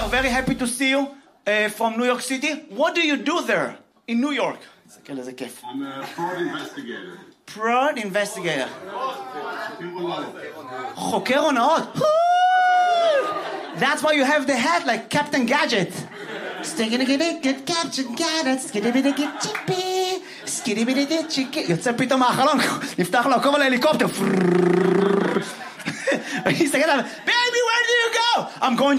very happy to see you from New York City. What do you do there in New York? I'm a fraud investigator. Fraud investigator. חוקר הונאות. That's why you have the hat like Captain Gadget. יוצא פתאום מהחלון, נפתח לו עקוב על ההליקופטר. Baby, where do you go? I'm going